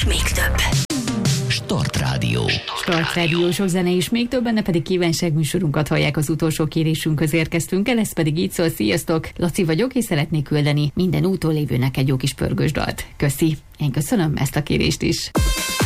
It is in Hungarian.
és még több. Start Rádió. Start Rádió, sok zene és még több, benne pedig kívánság műsorunkat hallják, az utolsó kérésünkhöz érkeztünk el, ez pedig így szól: sziasztok, Laci vagyok, és szeretnék küldeni minden úton lévőnek egy jó kis pörgős dalt. Köszi, én köszönöm ezt a kérést is.